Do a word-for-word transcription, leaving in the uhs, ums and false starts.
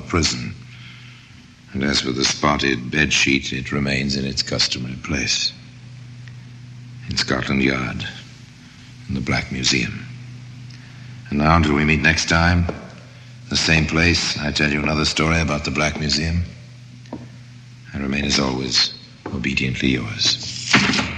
prison. And as for the spotted bedsheet, it remains in its customary place. In Scotland Yard, in the Black Museum. And now, until we meet next time, the same place, I tell you another story about the Black Museum. I remain, as always, obediently yours.